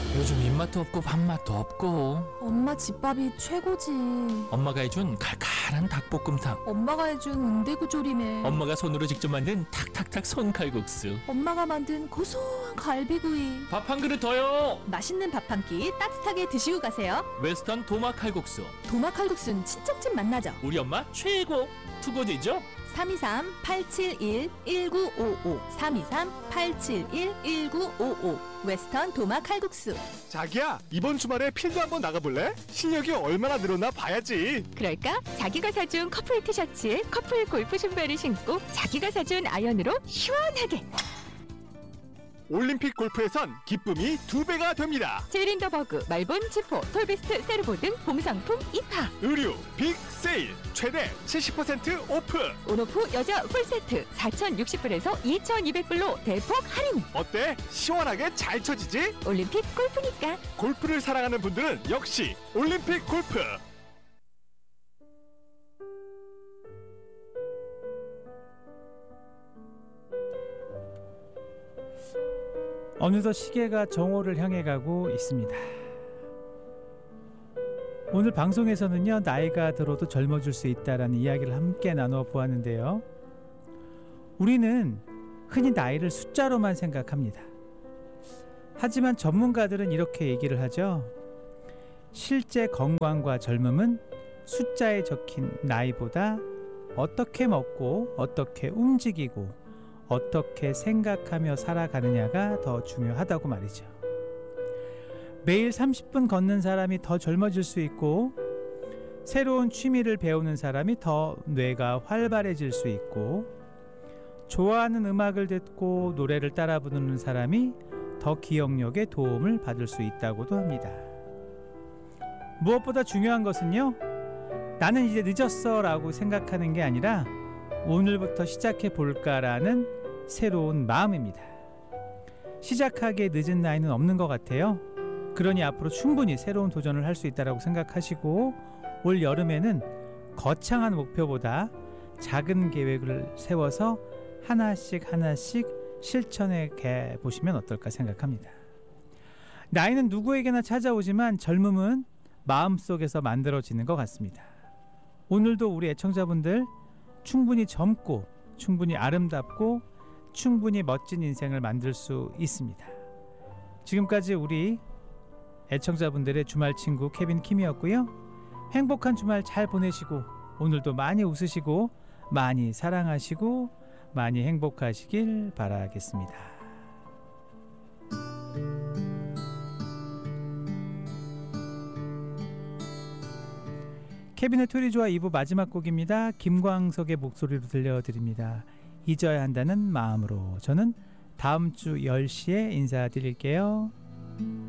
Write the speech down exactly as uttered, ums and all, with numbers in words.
요즘 입맛도 없고 밥맛도 없고. 엄마 집밥이 최고지. 엄마가 해준 칼칼한 닭볶음탕. 엄마가 해준 은대구조림에. 엄마가 손으로 직접 만든 탁탁탁 손칼국수. 엄마가 만든 고소한 갈비구이. 밥 한 그릇 더요. 맛있는 밥 한 끼 따뜻하게 드시고 가세요. 웨스턴 도마 칼국수. 도마 칼국수는 친정집 맛나죠. 우리 엄마 최고. 투고지죠? 삼이삼 팔칠일 일구오오 삼이삼 팔칠일 일구오오 웨스턴 도마 칼국수. 자기야, 이번 주말에 필드 한번 나가볼래? 실력이 얼마나 늘었나 봐야지. 그럴까? 자기가 사준 커플 티셔츠에 커플 골프 신발을 신고 자기가 사준 아이언으로 시원하게. 올림픽 골프에선 기쁨이 두 배가 됩니다. 제린더버그, 말본, 지포, 톨비스트, 세르보 등 봄상품 입하. 의류 빅 세일 최대 칠십 퍼센트 오프. 온오프 여자 풀세트 사천육십 불에서 이천이백 불로 대폭 할인. 어때? 시원하게 잘 쳐지지? 올림픽 골프니까. 골프를 사랑하는 분들은 역시 올림픽 골프. 어느덧 시계가 정오를 향해 가고 있습니다. 오늘 방송에서는요, 나이가 들어도 젊어질 수 있다라는 이야기를 함께 나누어 보았는데요. 우리는 흔히 나이를 숫자로만 생각합니다. 하지만 전문가들은 이렇게 얘기를 하죠. 실제 건강과 젊음은 숫자에 적힌 나이보다 어떻게 먹고 어떻게 움직이고 어떻게 생각하며 살아가느냐가 더 중요하다고 말이죠. 매일 삼십 분 걷는 사람이 더 젊어질 수 있고, 새로운 취미를 배우는 사람이 더 뇌가 활발해질 수 있고, 좋아하는 음악을 듣고 노래를 따라 부르는 사람이 더 기억력에 도움을 받을 수 있다고도 합니다. 무엇보다 중요한 것은요, 나는 이제 늦었어 라고 생각하는 게 아니라 오늘부터 시작해 볼까라는 새로운 마음입니다. 시작하기에 늦은 나이는 없는 것 같아요. 그러니 앞으로 충분히 새로운 도전을 할 수 있다고 생각하시고, 올 여름에는 거창한 목표보다 작은 계획을 세워서 하나씩 하나씩 실천해 보시면 어떨까 생각합니다. 나이는 누구에게나 찾아오지만 젊음은 마음속에서 만들어지는 것 같습니다. 오늘도 우리 애청자분들 충분히 젊고 충분히 아름답고 충분히 멋진 인생을 만들 수 있습니다. 지금까지 우리 애청자분들의 주말 친구 케빈 킴이었고요. 행복한 주말 잘 보내시고 오늘도 많이 웃으시고 많이 사랑하시고 많이 행복하시길 바라겠습니다. 케빈의 토리조아 이 부 마지막 곡입니다. 김광석의 목소리로 들려드립니다. 잊어야 한다는 마음으로. 저는 다음 주 열 시에 인사드릴게요.